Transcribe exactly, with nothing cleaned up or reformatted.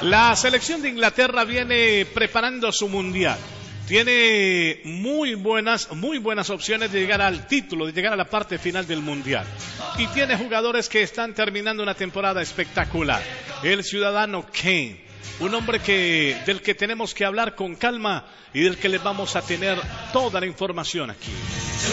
La selección de Inglaterra viene preparando su mundial. Tiene muy buenas, muy buenas opciones de llegar al título, de llegar a la parte final del mundial. Y tiene jugadores que están terminando una temporada espectacular. El ciudadano Kane, un hombre que, del que tenemos que hablar con calma y del que les vamos a tener toda la información aquí.